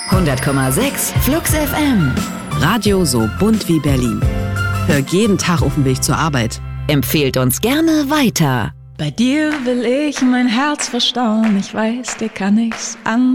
100,6 Flux FM. Radio so bunt wie Berlin. Hör jeden Tag auf dem Weg zur Arbeit. Empfehlt uns gerne weiter. Bei dir will ich mein Herz verstauen. Ich weiß, dir kann ich's an.